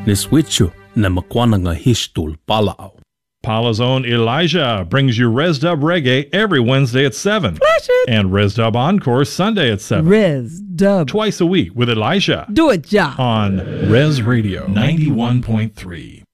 Niswichu na makwananga hishtul palao. Paula's own Elijah brings you Res Dub Reggae every Wednesday at 7. Flash it. And Res Dub Encore Sunday at 7. Res Dub. Twice a week with Elijah. Do it, Ja. On Res Radio 91.3.